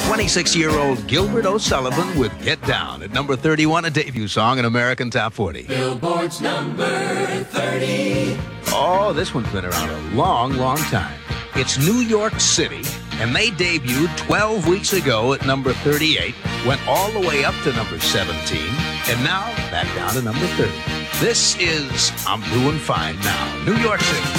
26-year-old Gilbert O'Sullivan with Get Down at number 31, a debut song in American Top 40. Billboard's number 30. Oh, this one's been around a long, long time. It's New York City, and they debuted 12 weeks ago at number 38, went all the way up to number 17, and now back down to number 30. This is I'm Doing Fine Now, New York City.